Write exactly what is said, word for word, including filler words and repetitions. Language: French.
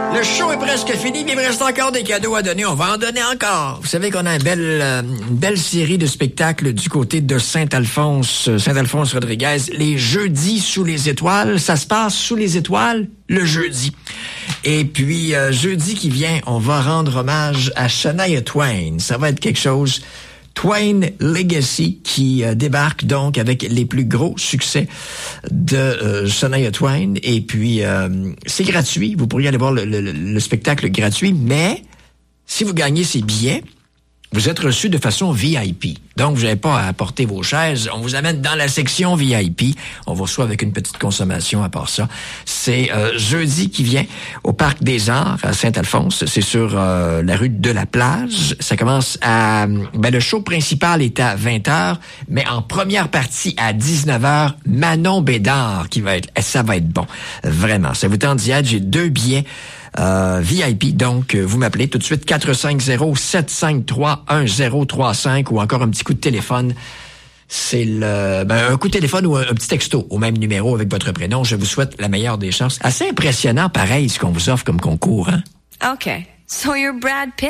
Le show est presque fini, mais il me reste encore des cadeaux à donner. On va en donner encore. Vous savez qu'on a une belle, euh, une belle série de spectacles du côté de Saint-Alphonse, Saint-Alphonse-Rodriguez. Les jeudis sous les étoiles. Ça se passe sous les étoiles le jeudi. Et puis, euh, jeudi qui vient, on va rendre hommage à Shania Twain. Ça va être quelque chose... Twain Legacy qui euh, débarque donc avec les plus gros succès de euh, Shania Twain. Et puis, euh, c'est gratuit. Vous pourriez aller voir le, le, le spectacle gratuit. Mais, si vous gagnez ces billets, vous êtes reçu de façon V I P. Donc, vous n'avez pas à apporter vos chaises. On vous amène dans la section V I P. On vous reçoit avec une petite consommation à part ça. C'est euh, jeudi qui vient au Parc des Arts à Saint-Alphonse. C'est sur euh, la rue de la Plage. Ça commence à... Ben, le show principal est à vingt heures, mais en première partie à dix-neuf heures, Manon Bédard qui va être... Ça va être bon. Vraiment. Ça vous tente d'y être. J'ai deux billets Euh, V I P, donc euh, vous m'appelez tout de suite quatre cinq zéro, sept cinq trois, un zéro trois cinq ou encore un petit coup de téléphone. C'est le ben, un coup de téléphone ou un, un petit texto au même numéro avec votre prénom. Je vous souhaite la meilleure des chances. Assez impressionnant, pareil, ce qu'on vous offre comme concours. Hein? Okay, so you're Brad Pitt.